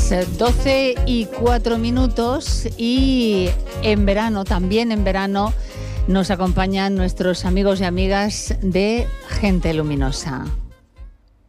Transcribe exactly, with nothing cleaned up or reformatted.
Las doce y cuatro minutos y en verano, también en verano, nos acompañan nuestros amigos y amigas de Gente Luminosa.